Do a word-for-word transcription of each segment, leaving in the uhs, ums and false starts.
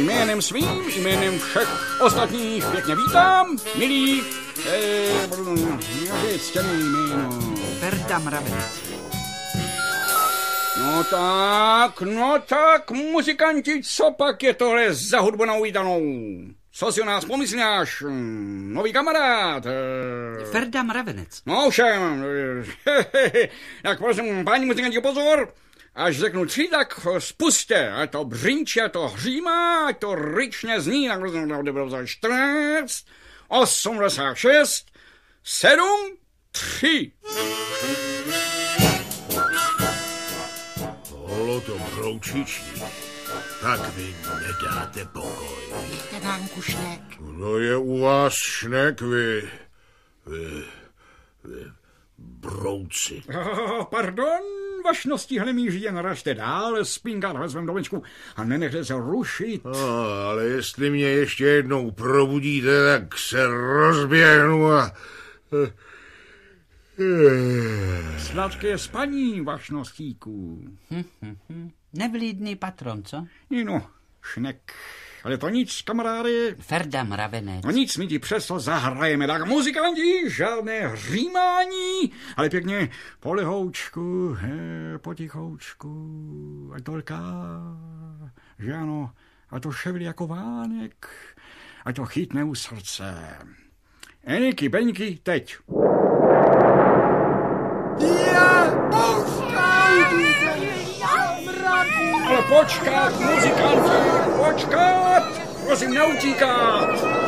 Jménem svým, jménem všech ostatních pěkně vítám, milí, eh, ctěný jméno. Ferda Mravenec. No tak, no tak, muzikanti, co pak je tohle za hudbu na uvítanou? Co si o nás pomysláš? Nový kamarád? Ferda Mravenec. No všem. Tak prosím, páni muzikanti, pozor. Až řeknu tři, tak spuste. Ať to břinčí, ať to hřímá, ať to ryčně zní. Tak prosím, čtrnáct, osmdesát šest, sedm, tři. Holo to broučičí. Tak vy nedáte pokoj. Víte, Vánku, Šnek? Kdo je u vás Šnek, vy... Vy... Vy... Brouci. Oh, pardon, vašnosti hlemíži, jen ražte dál, spinkat ve svém domečku a nenechte se rušit. No, ale jestli mě ještě jednou probudíte, tak se rozběhnu a... Sladké spaní, vašnostíků. Hm, hm, hm. Nevlídný patron, co? No, Šnek. Ale to nic, kamarády. Ferda Mravenec. No nic, my ti přesto zahrajeme. Tak muzikanti, žádné hřímání, ale pěkně polehoučku, he, potichoučku, ať to lká, že ano, a to ševlí jako vánek, ať to chytne u srdce. Eniky, beňky, teď. Já, pouškaj! Ale počkat, muzikanti, počkat! Prosím, neutíkat!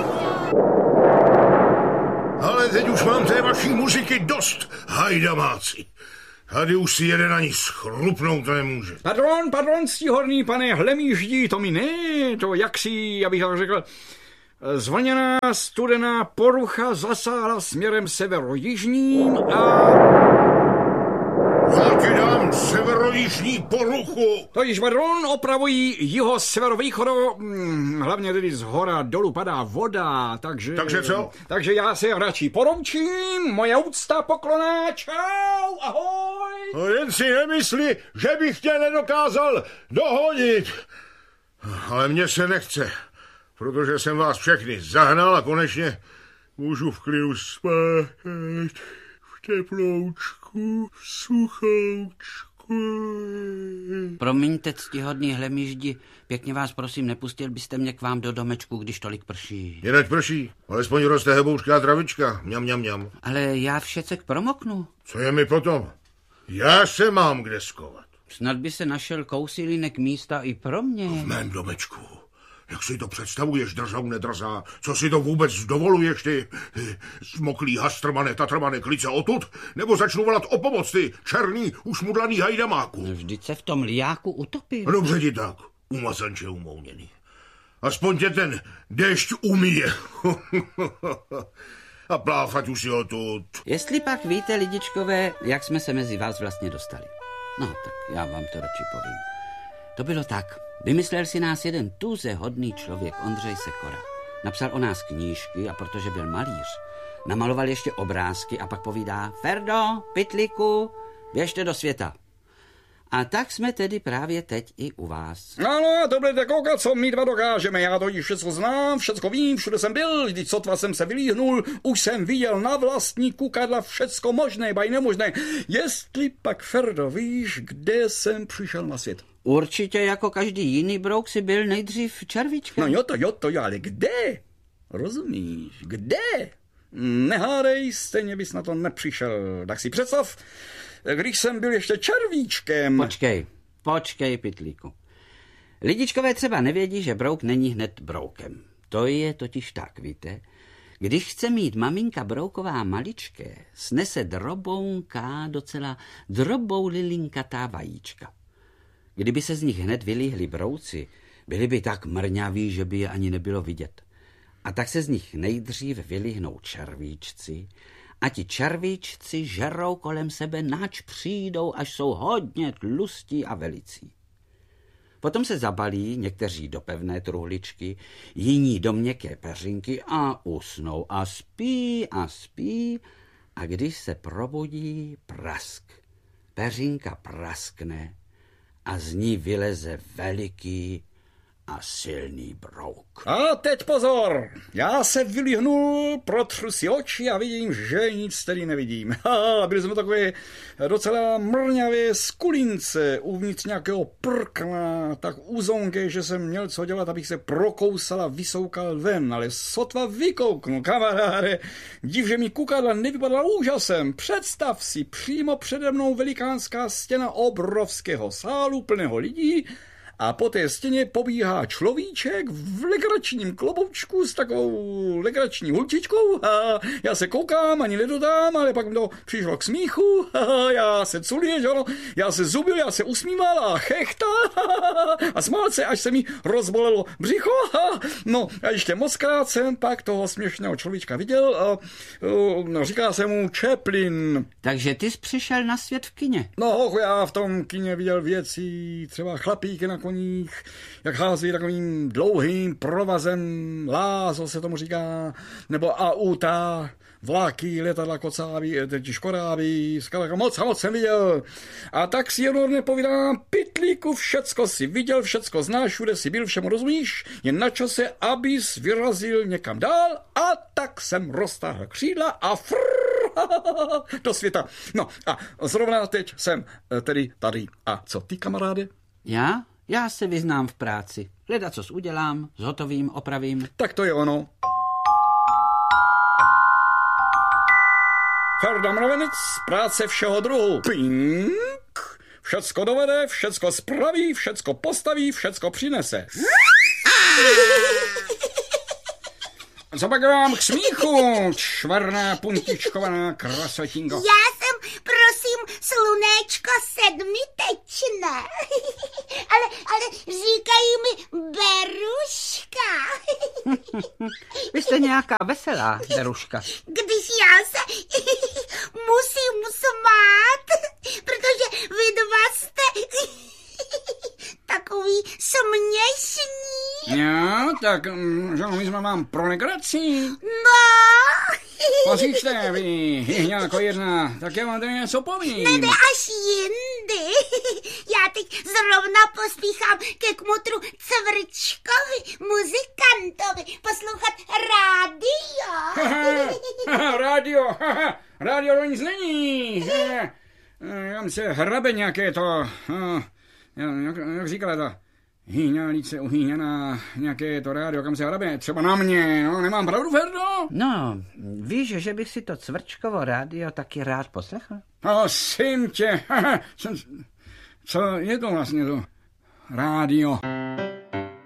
Ale teď už mám té vaší muziky dost, hajdamáci. Tady už si jeden ani schrupnout nemůže. Pardon, pardon, ctihodný pane hlemíždí, to mi ne, to jaksi, abych tak řekl, zvlněná studená porucha zasáhla směrem severo-jižním a... Já ti dám severojižní poruchu. To již, pardon, opravují jiho severovýchodu, hlavně tedy z hora dolů padá voda, takže... Takže co? Takže já se radši poroučím, moje úcta, poklona, čau, ahoj. No jen si nemysli, že bych tě nedokázal dohodit. Ale mně se nechce, protože jsem vás všechny zahnal a konečně můžu v klidu spát v teploučku, v suchoučku. Promiňte, ctihodný hlemíždi, pěkně vás prosím, nepustil byste mě k vám do domečku, když tolik prší. Jenať prší, alespoň roste heboučká travička, mňam, mňam, mňam. Ale já všecek promoknu. Co je mi potom? Já se mám kde skovat. Snad by se našel kousílinek místa i pro mě. V mém domečku. Jak si to představuješ, drzou nedrzá? Co si to vůbec dovoluješ, ty, ty smoklý hastrmane, tatrmane, klice odtud? Nebo začnu volat o pomoc, ty černý, ušmudlaný hajdamáku? Vždyť se v tom lijáku utopil. Dobře ti tak, umazanče umouněný. Aspoň tě ten déšť umíje. A pláfať už si odtud. Jestli pak víte, lidičkové, jak jsme se mezi vás vlastně dostali. No, tak já vám to radši povím. To bylo tak. Vymyslel si nás jeden tuze hodný člověk, Ondřej Sekora. Napsal o nás knížky a protože byl malíř, namaloval ještě obrázky a pak povídá: Ferdo, pytlíku, běžte do světa. A tak jsme tedy právě teď i u vás. Ano, to budete koukat, co my dva dokážeme. Já to již všechno znám, všecko vím, všude jsem byl, vždyť sotva jsem se vylíhnul, už jsem viděl na vlastní kukadla všecko možné, baj nemožné. Jestli pak, Ferdo, víš, kde jsem přišel na svět? Určitě jako každý jiný brouk si byl nejdřív červíčkem. No jo to, jo to, jo, ale kde? Rozumíš, kde? Nehádej, stejně bys na to nepřišel. Tak si představ, když jsem byl ještě červíčkem. Počkej, počkej, pytlíku. Lidičkové třeba nevědí, že brouk není hned broukem. To je totiž tak, víte. Když chce mít maminka brouková maličké, snese drobounká, docela drobou lilinkatá vajíčka. Kdyby se z nich hned vylíhli brouci, byli by tak mrňaví, že by je ani nebylo vidět. A tak se z nich nejdřív vylíhnou červíčci a ti červíčci žerou kolem sebe, nač přijdou, až jsou hodně tlustí a velicí. Potom se zabalí někteří do pevné truhličky, jiní do měkké peřinky a usnou a spí a spí a když se probudí, prask. Peřinka praskne a z ní vyleze veliký a silný brouk. A teď pozor, já se vylíhnul, protřu si oči a vidím, že nic tedy nevidím. Ha, byli jsme takové docela mrňavé skulince uvnitř nějakého prkna, tak uzonké, že jsem měl co dělat, abych se prokousal a vysoukal ven, ale sotva vykouknu, kamaráde, div, že mi kukadla nevypadala úžasem. Představ si, přímo přede mnou velikánská stěna obrovského sálu plného lidí, a po té stěně pobíhá človíček v legračním kloboučku s takovou legrační hulčičkou. A já se koukám, ani nedodám, ale pak mi to přišlo k smíchu. A já se culil, já se zubil, já se usmíval a chechtal a smál se, až se mi rozbolelo břicho. No a ještě moc krát jsem pak toho směšného človíčka viděl a no, říká se mu Chaplin. Takže ty jsi přišel na svět v kině. No, já v tom kině viděl věci, třeba chlapíky na koních, jak hází takovým dlouhým provazem, lázo se tomu říká, nebo auta, vláky, letadla, kocávy, škodávy, moc a moc jsem viděl. A tak si jednou nepovídám, pytlíku, všecko si viděl, všecko znáš, všude si byl, všemu rozumíš, je na čase, abys vyrazil někam dál, a tak jsem roztáhl křídla a frrrr do světa. No a zrovna teď jsem tedy tady. A co ty, kamaráde? Já? Já se vyznám v práci. Ledacos udělám, zhotovím, opravím. Tak to je ono. Ferda Mravenec, práce všeho druhu. Pink. Všecko dovede, všecko spraví, všecko postaví, všecko přinese. Co pak vám k smíchu, čvarná puntičkovaná krasotinko? Já jsem, prosím, slunéčko sedmitečné. ale, ale říkají mi Beruška. Vy jste nějaká veselá, Beruška. Když já se musím smát, protože vy dva jste takový směšní. Jo, tak že my jsme vám pro legraci. No. Poslyšte, vy, hýňáko jedna, tak já vám tady něco povím. Nejde až jindy. Já teď zrovna pospíchám ke kmotru Cvrčkovi, muzikantovi, poslouchat rádio. rádio, rádio to nic není. Tam se hrabe nějaké to, jak, jak říkala to, hýňálice uhýňaná, nějaké to rádio, kam se hrabe, třeba na mě, no, nemám pravdu, Ferdo? No, víš, že bych si to Cvrčkovo rádio taky rád poslechl? Prosím tě, co je to vlastně to rádio?